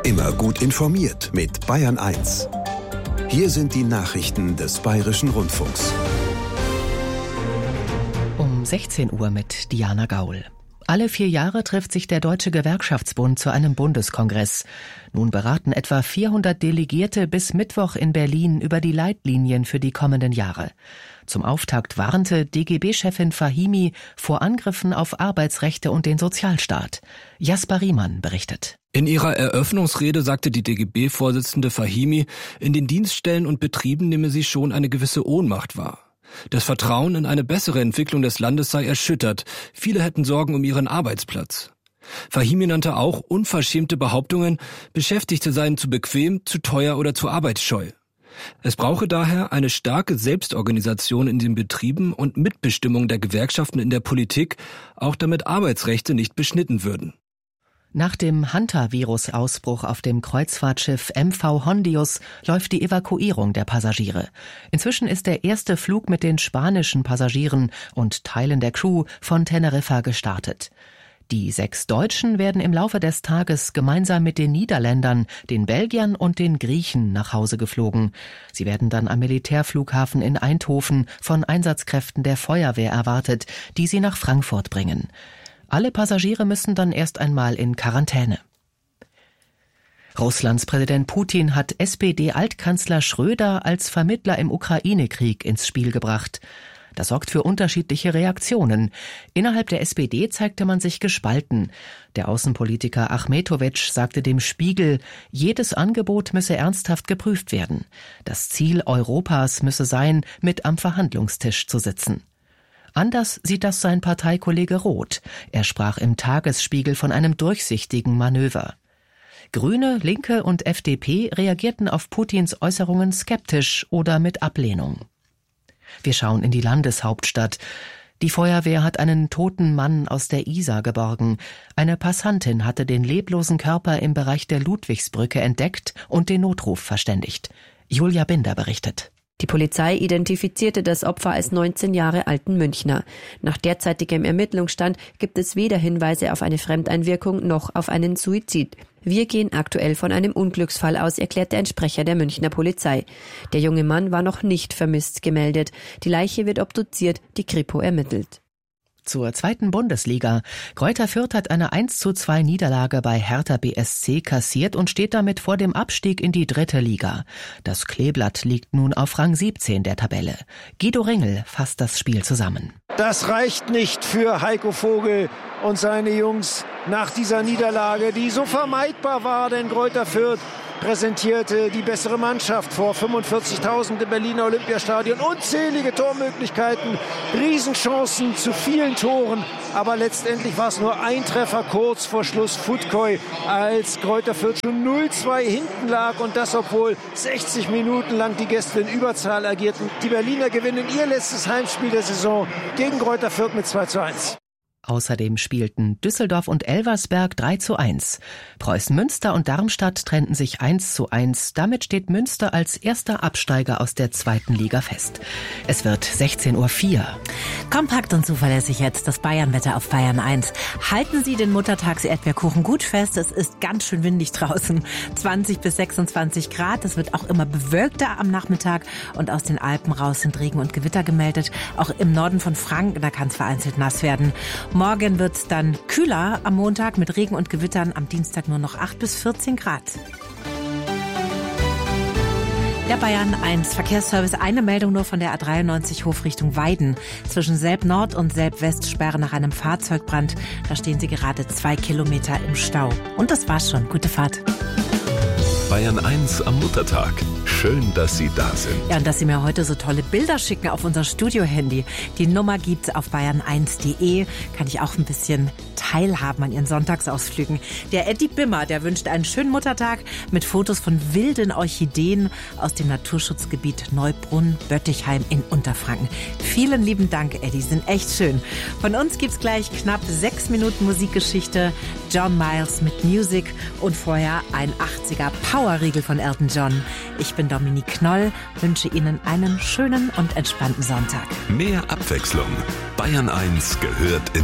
Immer gut informiert mit Bayern 1. Hier sind die Nachrichten des Bayerischen Rundfunks. Um 16 Uhr mit Diana Gaul. Alle 4 Jahre trifft sich der Deutsche Gewerkschaftsbund zu einem Bundeskongress. Nun beraten etwa 400 Delegierte bis Mittwoch in Berlin über die Leitlinien für die kommenden Jahre. Zum Auftakt warnte DGB-Chefin Fahimi vor Angriffen auf Arbeitsrechte und den Sozialstaat. Jasper Riemann berichtet. In ihrer Eröffnungsrede sagte die DGB-Vorsitzende Fahimi, in den Dienststellen und Betrieben nehme sie schon eine gewisse Ohnmacht wahr. Das Vertrauen in eine bessere Entwicklung des Landes sei erschüttert. Viele hätten Sorgen um ihren Arbeitsplatz. Fahimi nannte auch unverschämte Behauptungen, Beschäftigte seien zu bequem, zu teuer oder zu arbeitsscheu. Es brauche daher eine starke Selbstorganisation in den Betrieben und Mitbestimmung der Gewerkschaften in der Politik, auch damit Arbeitsrechte nicht beschnitten würden. Nach dem Hantavirus-Ausbruch auf dem Kreuzfahrtschiff MV Hondius läuft die Evakuierung der Passagiere. Inzwischen ist der erste Flug mit den spanischen Passagieren und Teilen der Crew von Teneriffa gestartet. Die 6 Deutschen werden im Laufe des Tages gemeinsam mit den Niederländern, den Belgiern und den Griechen nach Hause geflogen. Sie werden dann am Militärflughafen in Eindhoven von Einsatzkräften der Feuerwehr erwartet, die sie nach Frankfurt bringen. Alle Passagiere müssen dann erst einmal in Quarantäne. Russlands Präsident Putin hat SPD-Altkanzler Schröder als Vermittler im Ukraine-Krieg ins Spiel gebracht. Das sorgt für unterschiedliche Reaktionen. Innerhalb der SPD zeigte man sich gespalten. Der Außenpolitiker Achmetowitsch sagte dem Spiegel, jedes Angebot müsse ernsthaft geprüft werden. Das Ziel Europas müsse sein, mit am Verhandlungstisch zu sitzen. Anders sieht das sein Parteikollege Roth. Er sprach im Tagesspiegel von einem durchsichtigen Manöver. Grüne, Linke und FDP reagierten auf Putins Äußerungen skeptisch oder mit Ablehnung. Wir schauen in die Landeshauptstadt. Die Feuerwehr hat einen toten Mann aus der Isar geborgen. Eine Passantin hatte den leblosen Körper im Bereich der Ludwigsbrücke entdeckt und den Notruf verständigt. Julia Binder berichtet. Die Polizei identifizierte das Opfer als 19 Jahre alten Münchner. Nach derzeitigem Ermittlungsstand gibt es weder Hinweise auf eine Fremdeinwirkung noch auf einen Suizid. Wir gehen aktuell von einem Unglücksfall aus, erklärte ein Sprecher der Münchner Polizei. Der junge Mann war noch nicht vermisst gemeldet. Die Leiche wird obduziert, die Kripo ermittelt. Zur 2. Bundesliga. Greuther Fürth hat eine 1:2 Niederlage bei Hertha BSC kassiert und steht damit vor dem Abstieg in die 3. Liga. Das Kleeblatt liegt nun auf Rang 17 der Tabelle. Guido Ringel fasst das Spiel zusammen. Das reicht nicht für Heiko Vogel und seine Jungs nach dieser Niederlage, die so vermeidbar war, denn Greuther Fürth präsentierte die bessere Mannschaft vor 45.000 im Berliner Olympiastadion. Unzählige Tormöglichkeiten, Riesenchancen zu vielen Toren. Aber letztendlich war es nur ein Treffer kurz vor Schluss. Futkoi, als Greuther Fürth schon 0:2 hinten lag. Und das, obwohl 60 Minuten lang die Gäste in Überzahl agierten. Die Berliner gewinnen ihr letztes Heimspiel der Saison gegen Greuther Fürth mit 2:1. Außerdem spielten Düsseldorf und Elversberg 3:1. Preußen Münster und Darmstadt trennten sich 1:1. Damit steht Münster als erster Absteiger aus der 2. Liga fest. Es wird 16:04 Uhr. Kompakt und zuverlässig jetzt das Bayernwetter auf Bayern 1. Halten Sie den Muttertags-Erdbeerkuchen gut fest. Es ist ganz schön windig draußen. 20 bis 26 Grad. Es wird auch immer bewölkter am Nachmittag. Und aus den Alpen raus sind Regen und Gewitter gemeldet. Auch im Norden von Franken, da kann es vereinzelt nass werden. Morgen wird es dann kühler am Montag mit Regen und Gewittern, am Dienstag nur noch 8 bis 14 Grad. Der Bayern 1 Verkehrsservice. Eine Meldung nur von der A93 Hof Richtung Weiden. Zwischen Selb Nord und Selb West Sperre nach einem Fahrzeugbrand. Da stehen Sie gerade 2 Kilometer im Stau. Und das war's schon. Gute Fahrt. Bayern 1 am Muttertag. Schön, dass Sie da sind. Ja, und dass Sie mir heute so tolle Bilder schicken auf unser Studio-Handy. Die Nummer gibt's auf bayern1.de. Kann ich auch ein bisschen teilhaben an Ihren Sonntagsausflügen. Der Eddie Bimmer, der wünscht einen schönen Muttertag mit Fotos von wilden Orchideen aus dem Naturschutzgebiet Neubrunn-Böttichheim in Unterfranken. Vielen lieben Dank, Eddie. Sie sind echt schön. Von uns gibt's gleich knapp 6 Minuten Musikgeschichte. John Miles mit Music und vorher ein 80er Powerriegel von Elton John. Ich bin Dominique Knoll, wünsche Ihnen einen schönen und entspannten Sonntag. Mehr Abwechslung. Bayern 1 gehört in